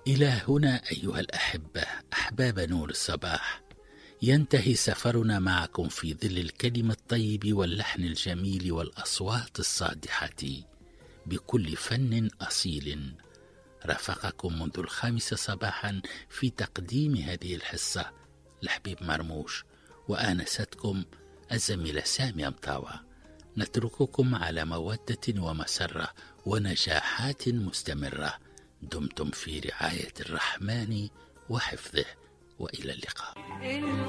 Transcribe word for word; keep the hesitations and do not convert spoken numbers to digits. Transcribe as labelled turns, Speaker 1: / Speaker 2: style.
Speaker 1: إلى هنا أيها الأحبة أحباب نور الصباح ينتهي سفرنا معكم في ظل الكلم الطيب واللحن الجميل والأصوات الصادحة بكل فن أصيل. رافقكم منذ الخامسة صباحا في تقديم هذه الحصة لحبيب مرموش، وآنستكم الزميلة سامية مطاوة. نترككم على مودة ومسرة ونجاحات مستمرة. دمتم في رعاية الرحمن وحفظه، وإلى اللقاء.